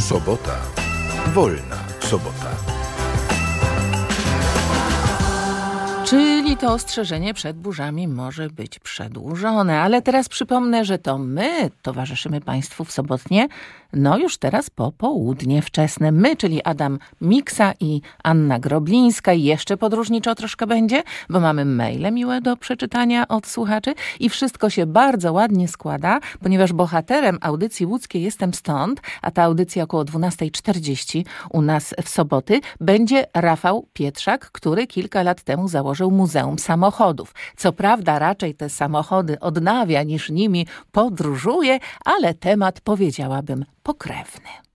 Sobota. Wolna sobota. Czyli to ostrzeżenie przed burzami może być przedłużone. Ale teraz przypomnę, że to my towarzyszymy Państwu w sobotnie, już teraz po południe wczesne. My, czyli Adam Miksa i Anna Groblińska. I jeszcze podróżniczo troszkę będzie, bo mamy maile miłe do przeczytania od słuchaczy. I wszystko się bardzo ładnie składa, ponieważ bohaterem audycji łódzkiej Jestem Stąd, a ta audycja około 12:40 u nas w soboty, będzie Rafał Pietrzak, który kilka lat temu założył Muzeum Samochodów. Co prawda raczej te samochody odnawia niż nimi podróżuje, ale temat, powiedziałabym, pokrewny.